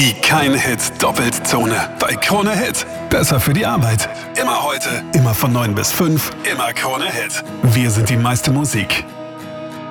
Die Kein-Hit-Doppelzone bei Krone Hit. Besser für die Arbeit. Immer heute, immer von 9 bis 5, immer Krone Hit. Wir sind die meiste Musik.